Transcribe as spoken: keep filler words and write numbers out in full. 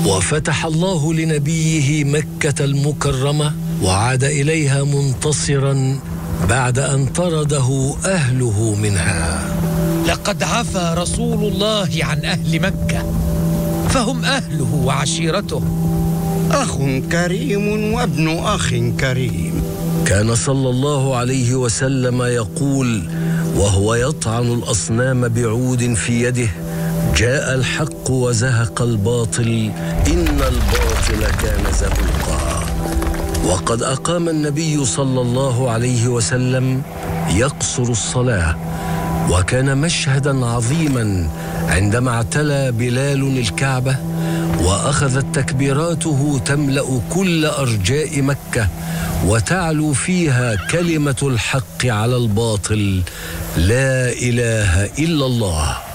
وفتح الله لنبيه مكة المكرمة وعاد إليها منتصرا بعد أن طرده أهله منها. لقد عفى رسول الله عن أهل مكة، فهم أهله وعشيرته. أخ كريم وابن أخ كريم. كان صلى الله عليه وسلم يقول وهو يطعن الأصنام بعود في يده: جاء الحق وزهق الباطل، إن الباطل كان زهوقا. وقد أقام النبي صلى الله عليه وسلم يقصر الصلاة، وكان مشهدا عظيما عندما اعتلى بلال الكعبة وأخذت تكبيراته تملأ كل أرجاء مكة وتعلو فيها كلمة الحق على الباطل: لا إله إلا الله.